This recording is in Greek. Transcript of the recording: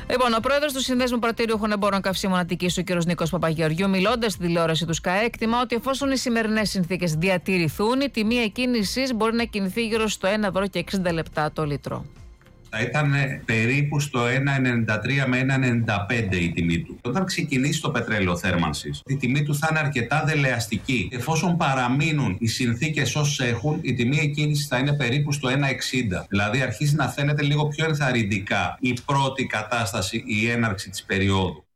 Λοιπόν, ο πρόεδρος του Συνδέσμου Πρατήριουχων Εμπόρων Καυσίμων Αττικής, ο κ. Νίκος Παπαγεωργιού, μιλώντας στη τηλεόραση του ΣΚΑΕ, εκτιμά ότι εφόσον οι σημερινές συνθήκες διατηρηθούν, η τιμή εκκίνησης μπορεί να κινηθεί γύρω στο 1,60 € το λίτρο. Θα ήταν περίπου στο 1,93 με 1,95 η τιμή του. Όταν ξεκινήσει το πετρέλαιο θέρμανσης, η τιμή του θα είναι αρκετά δελεαστική. Εφόσον παραμείνουν οι συνθήκες όσες έχουν, η τιμή εκκίνησης θα είναι περίπου στο 1,60. Δηλαδή αρχίζει να φαίνεται λίγο πιο ενθαρρυντικά η πρώτη κατάσταση, η έναρξη της περίοδου.